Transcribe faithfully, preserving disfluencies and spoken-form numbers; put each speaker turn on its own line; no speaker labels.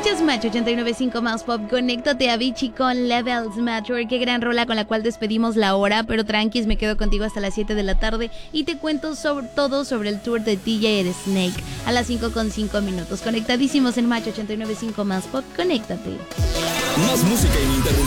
Escuchas Match ochenta y nueve punto cinco más Pop. Conéctate a Avicii con Levels Matter. Qué gran rola con la cual despedimos la hora. Pero tranquis, me quedo contigo hasta las siete de la tarde y te cuento sobre todo sobre el tour de D J Snake a las cinco con cinco minutos. Conectadísimos en Match ochenta y nueve punto cinco más Pop. Conéctate.
Más música ininterrumpida.